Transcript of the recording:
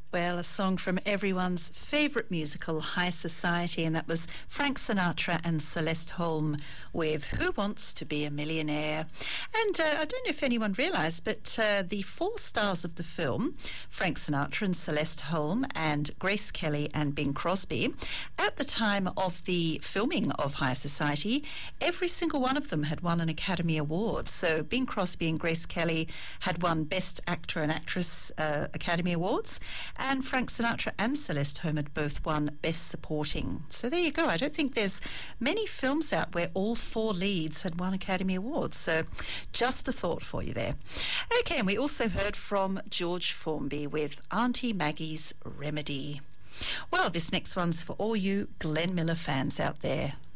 Well, a song from everyone's favourite musical, High Society, and that was Frank Sinatra and Celeste Holm with Who Wants to Be a Millionaire? And I don't know if anyone realised, but the four stars of the film, Frank Sinatra and Celeste Holm and Grace Kelly and Bing Crosby, at the time of the filming of High Society, every single one of them had won an Academy Award. So Bing Crosby and Grace Kelly had won Best Actor and Actress Academy Awards, and Frank Sinatra and Celeste Holm had both won Best Supporting. So there you go. I don't think there's many films out where all four leads had won Academy Awards. So just a thought for you there. Okay, and we also heard from George Formby with Auntie Maggie's Remedy. Well, this next one's for all you Glenn Miller fans out there.